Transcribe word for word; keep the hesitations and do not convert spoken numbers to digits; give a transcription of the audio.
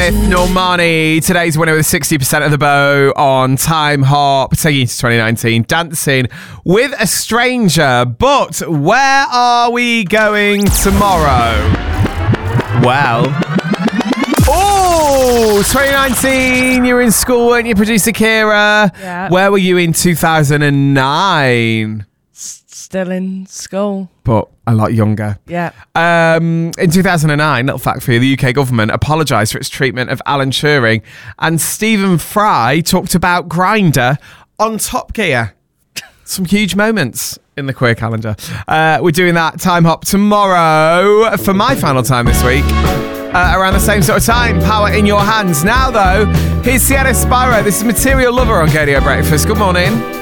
with Normani. Today's winner with sixty percent of the bow on Time Hop, taking you to twenty nineteen, Dancing with a Stranger. But where are we going tomorrow? Well, oh, twenty nineteen, you were in school, weren't you, producer Kira? Yeah. Where were you in two thousand nine? Still in school. But a lot younger. Yeah. Um, in two thousand nine, little fact for you, the U K government apologised for its treatment of Alan Turing, and Stephen Fry talked about Grindr on Top Gear. Some huge moments in the queer calendar. Uh, we're doing that Time Hop tomorrow for my final time this week. Uh, around the same sort of time, power in your hands. Now, though, here's Sierra Spyro. This is Material Lover on Radio Breakfast. Good morning.